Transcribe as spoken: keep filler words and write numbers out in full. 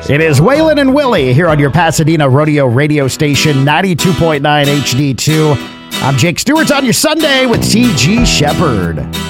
It is Waylon and Willie here on your Pasadena Rodeo radio station, ninety-two point nine H D two. I'm Jake Stewart on your Sunday with T G Shepherd.